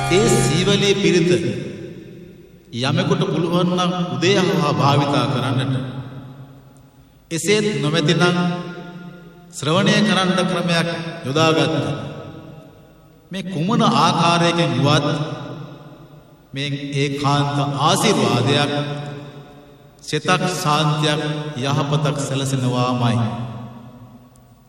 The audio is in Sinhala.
ඒ සීවලේ පිරිත යමෙකුට පුළුවන් නම් උදේහවා භාවිතා කරන්නට එසේත් නොමැතිනම් ශ්‍රවණය කරන්න ක්‍රමයක් යොදාගත්ත මේ කුමන ආකාරයකින් වුවත් මේ ඒකාන්ත ආශිර්වාදයක් සිතක් ශාන්තියක් යහපතක් සැලසෙනවාමයි